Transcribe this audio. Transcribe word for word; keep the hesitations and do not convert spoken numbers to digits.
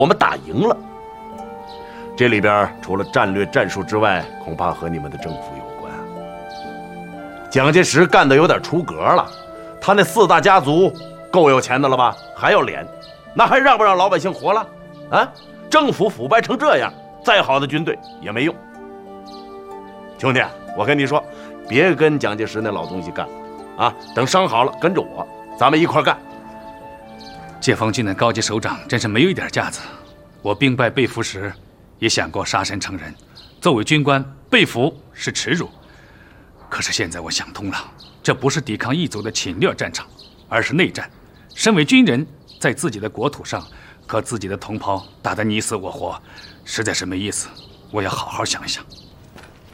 我们打赢了。这里边除了战略战术之外，恐怕和你们的政府有关。蒋介石干得有点出格了，他那四大家族够有钱的了吧？还要脸，那还让不让老百姓活了？啊，政府腐败成这样，再好的军队也没用。兄弟，我跟你说，别跟蒋介石那老东西干了啊！等伤好了，跟着我，咱们一块干。 解放军的高级首长真是没有一点架子。我兵败被俘时，也想过杀身成仁。作为军官，被俘是耻辱。可是现在我想通了，这不是抵抗异族的侵略战场，而是内战。身为军人，在自己的国土上和自己的同胞打得你死我活，实在是没意思。我要好好想一想。